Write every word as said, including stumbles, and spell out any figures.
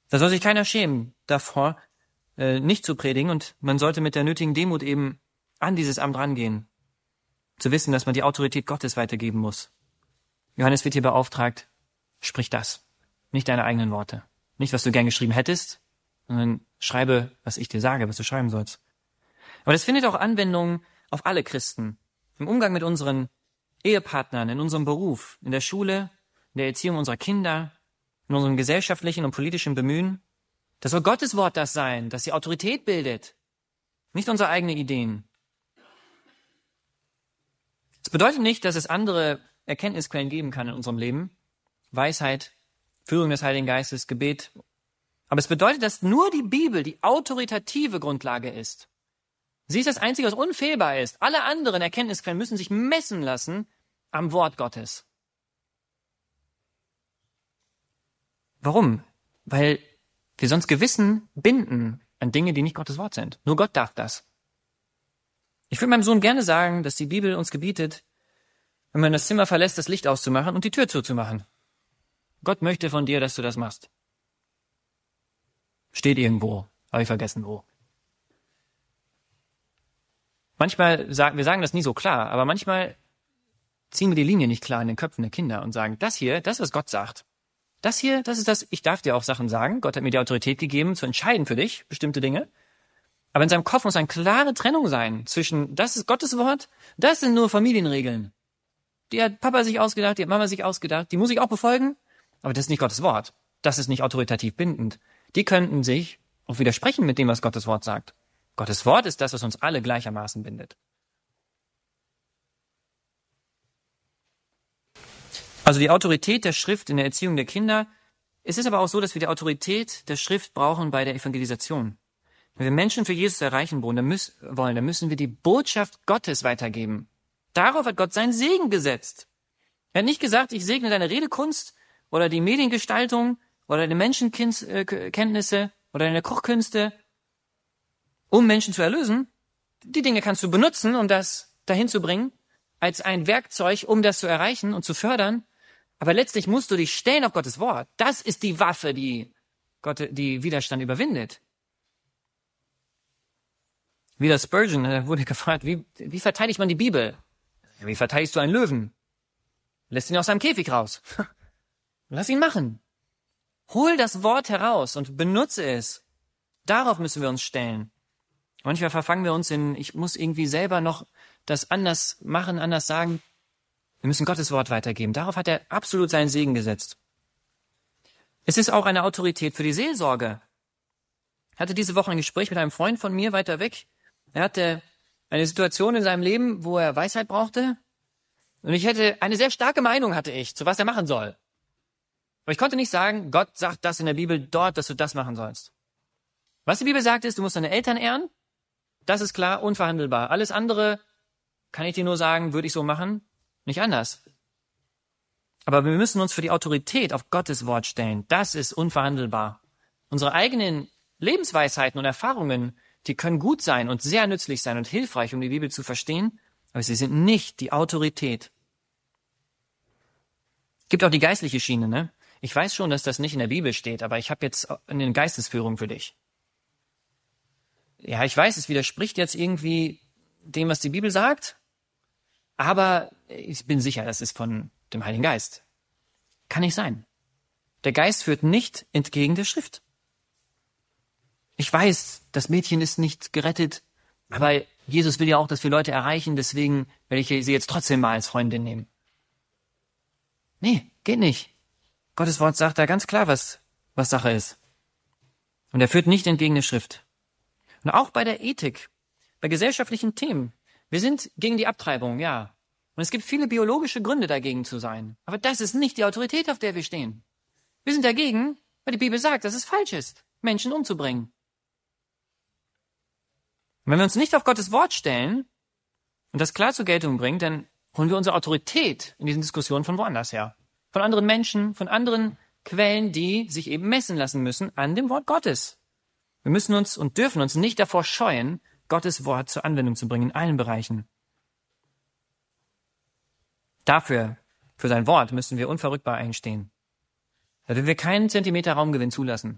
Da soll sich keiner schämen davor, äh, nicht zu predigen, und man sollte mit der nötigen Demut eben an dieses Amt rangehen, zu wissen, dass man die Autorität Gottes weitergeben muss. Johannes wird hier beauftragt, sprich das, nicht deine eigenen Worte, nicht was du gern geschrieben hättest, sondern schreibe, was ich dir sage, was du schreiben sollst. Aber das findet auch Anwendung auf alle Christen, im Umgang mit unseren Ehepartnern, in unserem Beruf, in der Schule, in der Erziehung unserer Kinder, in unserem gesellschaftlichen und politischen Bemühen. Das soll Gottes Wort das sein, das die Autorität bildet, nicht unsere eigenen Ideen. Das bedeutet nicht, dass es andere Erkenntnisquellen geben kann in unserem Leben, Weisheit, Führung des Heiligen Geistes, Gebet. Aber es bedeutet, dass nur die Bibel die autoritative Grundlage ist. Sie ist das Einzige, was unfehlbar ist. Alle anderen Erkenntnisquellen müssen sich messen lassen am Wort Gottes. Warum? Weil wir sonst Gewissen binden an Dinge, die nicht Gottes Wort sind. Nur Gott darf das. Ich würde meinem Sohn gerne sagen, dass die Bibel uns gebietet, wenn man das Zimmer verlässt, das Licht auszumachen und die Tür zuzumachen. Gott möchte von dir, dass du das machst. Steht irgendwo, habe ich vergessen wo. Manchmal sagen, wir sagen das nie so klar, aber manchmal ziehen wir die Linie nicht klar in den Köpfen der Kinder und sagen, das hier, das ist, was Gott sagt. Das hier, das ist das, ich darf dir auch Sachen sagen. Gott hat mir die Autorität gegeben, zu entscheiden für dich, bestimmte Dinge. Aber in seinem Kopf muss eine klare Trennung sein zwischen, das ist Gottes Wort, das sind nur Familienregeln. Die hat Papa sich ausgedacht, die hat Mama sich ausgedacht, die muss ich auch befolgen, aber das ist nicht Gottes Wort. Das ist nicht autoritativ bindend. Die könnten sich auch widersprechen mit dem, was Gottes Wort sagt. Gottes Wort ist das, was uns alle gleichermaßen bindet. Also die Autorität der Schrift in der Erziehung der Kinder. Es ist aber auch so, dass wir die Autorität der Schrift brauchen bei der Evangelisation. Wenn wir Menschen für Jesus erreichen wollen, dann müssen, wollen, dann müssen wir die Botschaft Gottes weitergeben. Darauf hat Gott seinen Segen gesetzt. Er hat nicht gesagt, ich segne deine Redekunst oder die Mediengestaltung oder deine Menschenkenntnisse oder deine Kochkünste, um Menschen zu erlösen. Die Dinge kannst du benutzen, um das dahin zu bringen, als ein Werkzeug, um das zu erreichen und zu fördern. Aber letztlich musst du dich stellen auf Gottes Wort. Das ist die Waffe, die Gott, die Widerstand überwindet. Wieder Spurgeon, da wurde gefragt, wie, wie verteidigt man die Bibel? Wie verteidigst du einen Löwen? Lässt ihn aus seinem Käfig raus. Lass ihn machen. Hol das Wort heraus und benutze es. Darauf müssen wir uns stellen. Manchmal verfangen wir uns in, ich muss irgendwie selber noch das anders machen, anders sagen. Wir müssen Gottes Wort weitergeben. Darauf hat er absolut seinen Segen gesetzt. Es ist auch eine Autorität für die Seelsorge. Ich hatte diese Woche ein Gespräch mit einem Freund von mir weiter weg. Er hatte eine Situation in seinem Leben, wo er Weisheit brauchte. Und ich hätte eine sehr starke Meinung, hatte ich, zu was er machen soll. Aber ich konnte nicht sagen, Gott sagt das in der Bibel dort, dass du das machen sollst. Was die Bibel sagt, ist, du musst deine Eltern ehren. Das ist klar, unverhandelbar. Alles andere kann ich dir nur sagen, würde ich so machen, nicht anders. Aber wir müssen uns für die Autorität auf Gottes Wort stellen. Das ist unverhandelbar. Unsere eigenen Lebensweisheiten und Erfahrungen, die können gut sein und sehr nützlich sein und hilfreich, um die Bibel zu verstehen, aber sie sind nicht die Autorität. Gibt auch die geistliche Schiene, ne? Ich weiß schon, dass das nicht in der Bibel steht, aber ich habe jetzt eine Geistesführung für dich. Ja, ich weiß, es widerspricht jetzt irgendwie dem, was die Bibel sagt, aber ich bin sicher, das ist von dem Heiligen Geist. Kann nicht sein. Der Geist führt nicht entgegen der Schrift. Ich weiß, das Mädchen ist nicht gerettet, aber Jesus will ja auch, dass wir Leute erreichen, deswegen werde ich sie jetzt trotzdem mal als Freundin nehmen. Nee, geht nicht. Gottes Wort sagt da ganz klar, was, was Sache ist. Und er führt nicht entgegen der Schrift. Und auch bei der Ethik, bei gesellschaftlichen Themen. Wir sind gegen die Abtreibung, ja. Und es gibt viele biologische Gründe dagegen zu sein. Aber das ist nicht die Autorität, auf der wir stehen. Wir sind dagegen, weil die Bibel sagt, dass es falsch ist, Menschen umzubringen. Und wenn wir uns nicht auf Gottes Wort stellen und das klar zur Geltung bringen, dann holen wir unsere Autorität in diesen Diskussionen von woanders her. Von anderen Menschen, von anderen Quellen, die sich eben messen lassen müssen an dem Wort Gottes. Wir müssen uns und dürfen uns nicht davor scheuen, Gottes Wort zur Anwendung zu bringen in allen Bereichen. Dafür, für sein Wort, müssen wir unverrückbar einstehen. Da dürfen wir keinen Zentimeter Raumgewinn zulassen.